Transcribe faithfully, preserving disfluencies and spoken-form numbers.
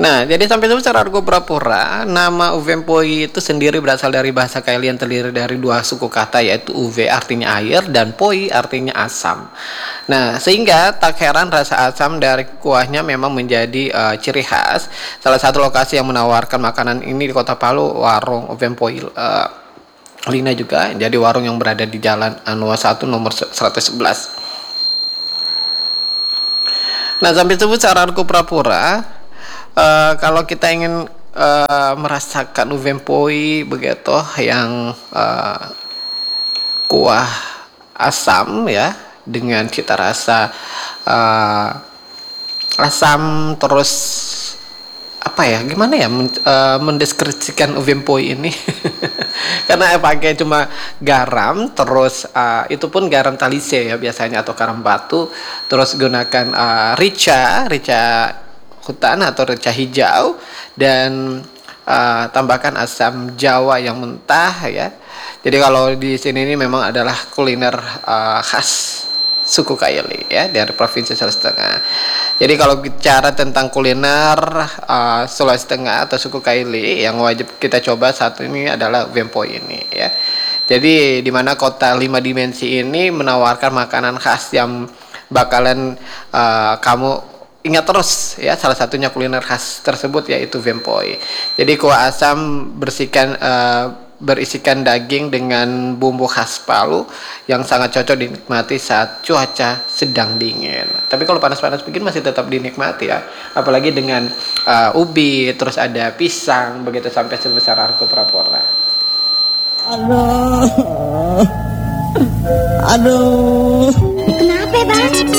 Nah, jadi sampai secara argo pura-pura, nama Uvempoi itu sendiri berasal dari bahasa Kaili yang terdiri dari dua suku kata, yaitu Uve artinya air dan Poi artinya asam. Nah, sehingga tak heran rasa asam dari kuahnya memang menjadi uh, ciri khas. Salah satu lokasi yang menawarkan makanan ini di Kota Palu, warung Uvempoi uh, Lina juga, jadi warung yang berada di Jalan Anua satu nomor seratus sebelas. Nah, sampai sebut secara argo pura-pura, Uh, kalau kita ingin uh, merasakan Uvempoi begitu yang uh, kuah asam ya, dengan cita rasa uh, asam, terus apa ya, gimana ya men, uh, mendeskripsikan Uvempoi ini karena pakai cuma garam, terus uh, itu pun garam talise ya biasanya, atau garam batu, terus gunakan uh, rica rica hutan atau rica hijau, dan uh, tambahkan asam jawa yang mentah ya. Jadi kalau di sini ini memang adalah kuliner uh, khas suku Kaili ya, dari provinsi Sulawesi Tengah. Jadi kalau bicara tentang kuliner uh, Sulawesi Tengah atau suku Kaili, yang wajib kita coba satu ini adalah Uvempoi ini ya. Jadi di mana kota lima dimensi ini menawarkan makanan khas yang bakalan uh, kamu ingat terus ya. Salah satunya kuliner khas tersebut yaitu Uvempoi. Jadi kuah asam bersihkan uh, berisikan daging dengan bumbu khas Palu yang sangat cocok dinikmati saat cuaca sedang dingin. Tapi kalau panas-panas begini masih tetap dinikmati ya, apalagi dengan uh, ubi, terus ada pisang begitu sampai sebesar argo pura-pura. Aduh, aduh, Kenapa bang?